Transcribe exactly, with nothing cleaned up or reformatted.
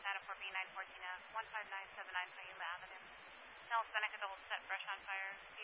data for B nine fourteen F, one five nine seven nine Sayula Avenue. Now Seneca Double Set, brush on fire, B